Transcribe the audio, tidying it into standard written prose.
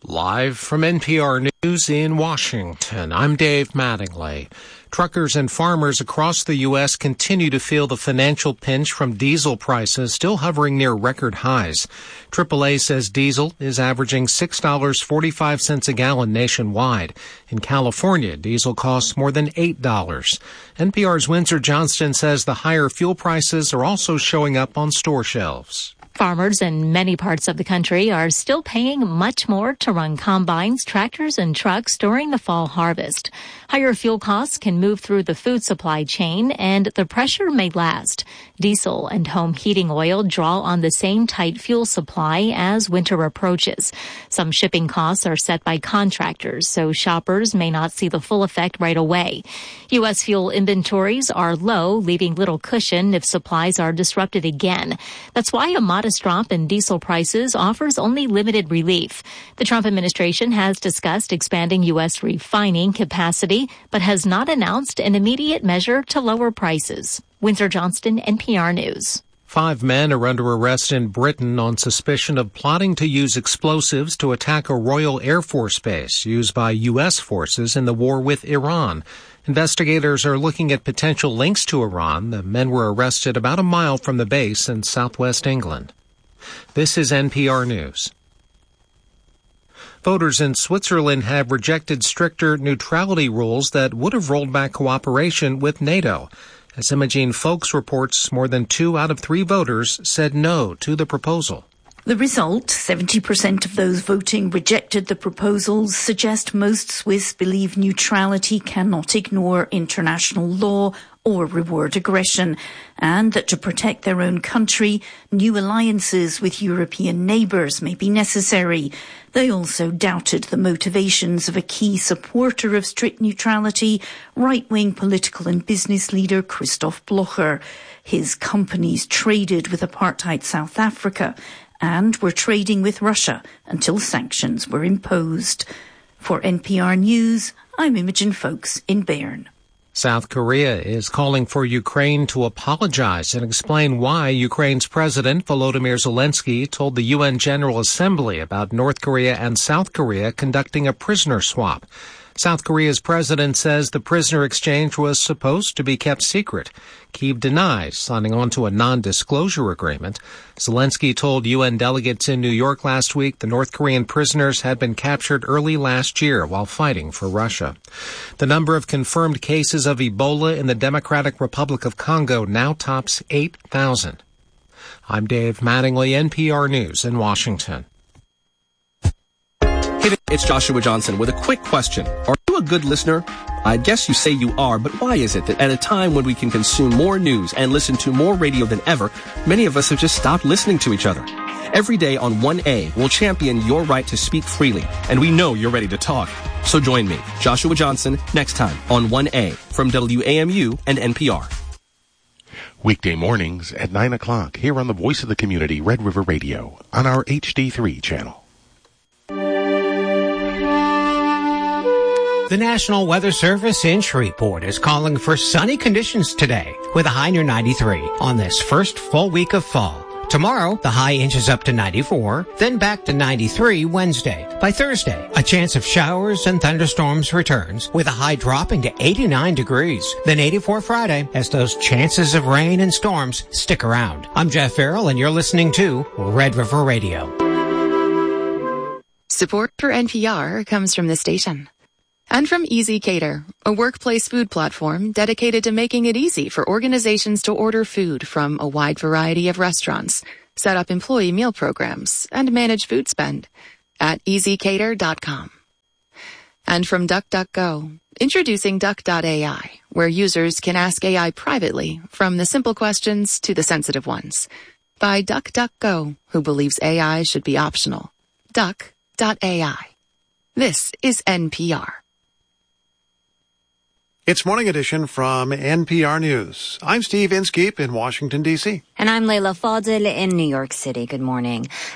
Live from NPR News in Washington, I'm Dave Mattingly. Truckers and farmers across the U.S. continue to feel the financial pinch from diesel prices still hovering near record highs. AAA says diesel is averaging $6.45 a gallon nationwide. In California, diesel costs more than $8. NPR's Windsor Johnston says the higher fuel prices are also showing up on store shelves. Farmers in many parts of the country are still paying much more to run combines, tractors, and trucks during the fall harvest. Higher fuel costs can move through the food supply chain, and the pressure may last. Diesel and home heating oil draw on the same tight fuel supply as winter approaches. Some shipping costs are set by contractors, so shoppers may not see the full effect right away. U.S. fuel inventories are low, leaving little cushion if supplies are disrupted again. That's why a modest drop in diesel prices offers only limited relief. The Trump administration has discussed expanding U.S. refining capacity, but has not announced an immediate measure to lower prices. Windsor Johnston, NPR News. 5 men are under arrest in Britain on suspicion of plotting to use explosives to attack a Royal Air Force base used by U.S. forces in the war with Iran. Investigators are looking at potential links to Iran. The men were arrested about a mile from the base in southwest England. This is NPR News. Voters in Switzerland have rejected stricter neutrality rules that would have rolled back cooperation with NATO. As Imogene Folks reports, more than 2 out of 3 voters said no to the proposal. The result, 70% of those voting rejected the proposals, suggest most Swiss believe neutrality cannot ignore international law or reward aggression, and that to protect their own country, new alliances with European neighbours may be necessary. They also doubted the motivations of a key supporter of strict neutrality, right-wing political and business leader Christoph Blocher. His companies traded with apartheid South Africa and were trading with Russia until sanctions were imposed. For NPR News, I'm Imogen Folks in Bern. South Korea is calling for Ukraine to apologize and explain why Ukraine's President Volodymyr Zelensky told the UN General Assembly about North Korea and South Korea conducting a prisoner swap. South Korea's president says the prisoner exchange was supposed to be kept secret. Kyiv denies signing on to a non-disclosure agreement. Zelensky told UN delegates in New York last week the North Korean prisoners had been captured early last year while fighting for Russia. The number of confirmed cases of Ebola in the Democratic Republic of Congo now tops 8,000. I'm Dave Mattingly, NPR News in Washington. Hey, it's Joshua Johnson with a quick question. Are you a good listener? I guess you say you are, but why is it that at a time when we can consume more news and listen to more radio than ever, many of us have just stopped listening to each other? Every day on 1A, we'll champion your right to speak freely, and we know you're ready to talk. So join me, Joshua Johnson, next time on 1A from WAMU and NPR. Weekday mornings at 9 o'clock here on the Voice of the Community, Red River Radio, on our HD3 channel. The National Weather Service in Shreveport is calling for sunny conditions today with a high near 93 on this first full week of fall. Tomorrow, the high inches up to 94, then back to 93 Wednesday. By Thursday, a chance of showers and thunderstorms returns with a high dropping to 89 degrees. Then 84 Friday as those chances of rain and storms stick around. I'm Jeff Farrell and you're listening to Red River Radio. Support for NPR comes from the station. And from Easy Cater, a workplace food platform dedicated to making it easy for organizations to order food from a wide variety of restaurants, set up employee meal programs, and manage food spend at easycater.com. And from DuckDuckGo, introducing Duck.ai, where users can ask AI privately, from the simple questions to the sensitive ones. By DuckDuckGo, who believes AI should be optional. Duck.ai. This is NPR. It's Morning Edition from NPR News. I'm Steve Inskeep in Washington, D.C. And I'm Layla Fadel in New York City. Good morning.